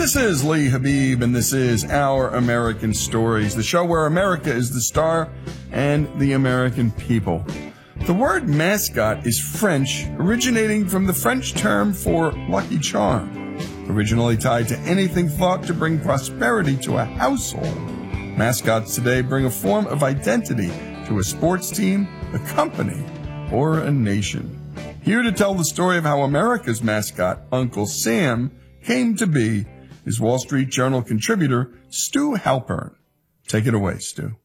This is Lee Habib, and this is Our American Stories, the show where America is the star and the American people. The word mascot is French, originating from the French term for lucky charm, originally tied to anything thought to bring prosperity to a household. Mascots today bring a form of identity to a sports team, a company, or a nation. Here to tell the story of how America's mascot, Uncle Sam, came to be is Wall Street Journal contributor Stu Halpern. Take it away, Stu.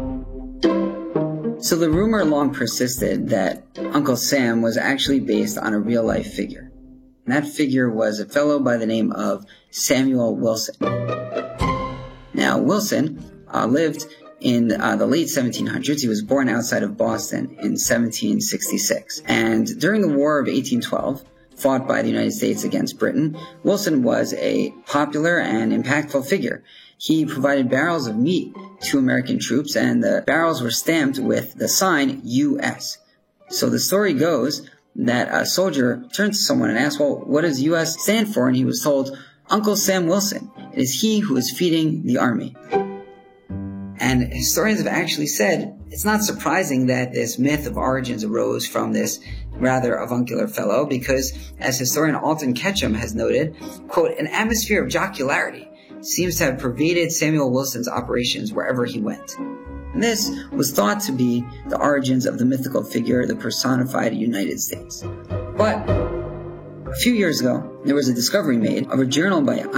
So the rumor long persisted that Uncle Sam was actually based on a real-life figure. And that figure was a fellow by the name of Samuel Wilson. Now, Wilson lived in the late 1700s. He was born outside of Boston in 1766. And during the War of 1812, fought by the United States against Britain, Wilson was a popular and impactful figure. He provided barrels of meat to American troops, and the barrels were stamped with the sign U.S. So the story goes that a soldier turned to someone and asked, well, what does U.S. stand for? And he was told, Uncle Sam Wilson. It is he who is feeding the army. And historians have actually said it's not surprising that this myth of origins arose from this rather avuncular fellow, because as historian Alton Ketchum has noted, quote, an atmosphere of jocularity seems to have pervaded Samuel Wilson's operations wherever he went. And this was thought to be the origins of the mythical figure, the personified United States. But a few years ago, there was a discovery made of a journal by